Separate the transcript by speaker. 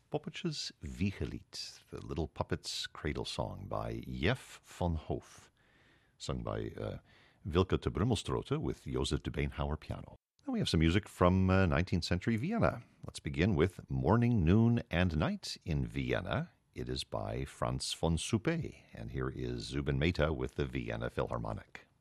Speaker 1: Poppetjes Wiegelied, the Little Puppets Cradle Song by Jef van Hoof, sung by Wilke te Brummelstrote with Joseph de Beenhauer piano. Now we have some music from 19th century Vienna. Let's begin with Morning, Noon, and Night in Vienna. It is by Franz von Suppé, and here is Zubin Mehta with the Vienna Philharmonic.